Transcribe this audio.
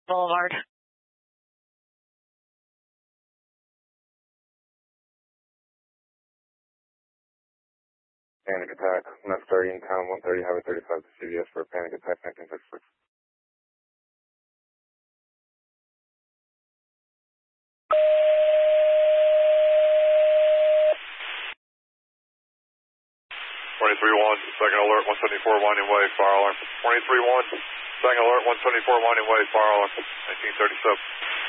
Boulevard. Panic attack. Not starting in town 130, Highway 35 to CVS for a panic attack 1936. 23-1, second alert, 174 winding way, fire alarm. 23-1, second alert, 174 winding way, fire alarm, 1937.